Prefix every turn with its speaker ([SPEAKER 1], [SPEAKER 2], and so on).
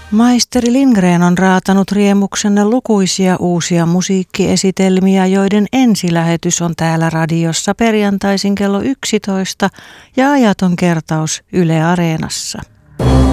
[SPEAKER 1] Maisteri Lindgren on raatanut riemuksenne lukuisia uusia musiikkiesitelmiä, joiden ensilähetys on täällä radiossa perjantaisin kello 11 ja ajaton kertaus Yle Areenassa.